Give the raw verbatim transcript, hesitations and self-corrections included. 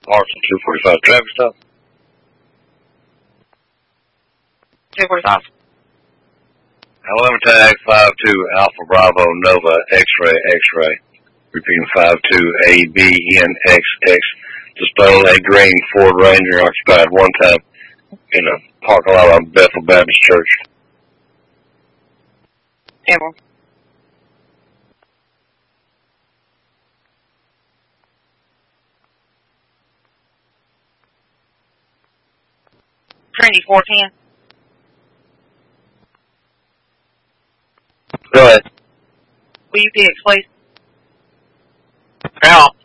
Marshall two forty-five traffic stop. two forty-five. Alabama tag five two Alpha Bravo Nova X-ray X-ray. Repeating five two A B N X X. Displaying a green Ford Ranger occupied one time in a parking lot of Bethel Baptist Church. Ever. Trinity four ten. Go ahead. Will you P X, please? Out.